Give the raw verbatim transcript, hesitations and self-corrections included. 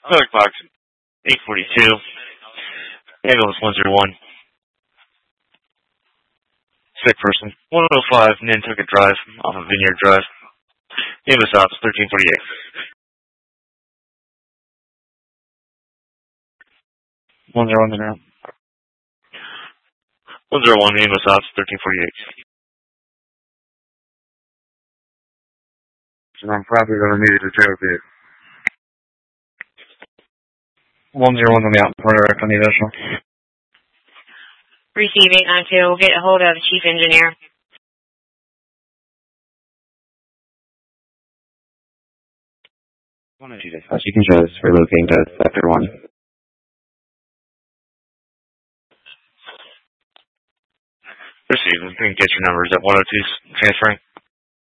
North Box, eight forty-two. Ambulance one zero one. Sick person. one oh five Nantucket Drive, off of Vineyard Drive. Ambulance Ops, thirteen forty-eight. one zero one the ground. one zero one Ambulance Ops, thirteen forty-eight. So I'm probably going to need a therapy. one zero one on the out for direct on the additional. Receive eight nine two. We'll get a hold of the chief engineer. one oh two dispatch, you can show us for locating to sector one. Receive. We can get your numbers at one oh two transferring.